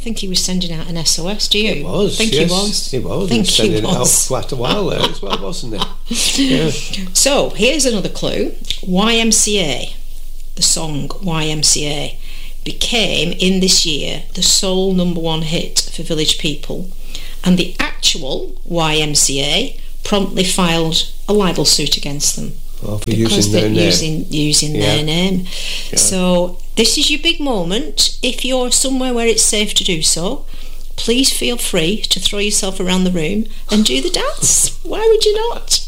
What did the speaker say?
think he was sending out an SOS, do you? It was, I think yes, he was. He was. Think He was sending he it out was. for quite a while there as well, wasn't it? Yeah. So, here's another clue. YMCA, the song YMCA, became, in this year, the sole #1 hit for Village People, and the actual YMCA promptly filed a libel suit against them. Oh, for because using their name. using their name. Yeah. So this is your big moment. If you're somewhere where it's safe to do so, please feel free to throw yourself around the room and do the dance. Why would you not?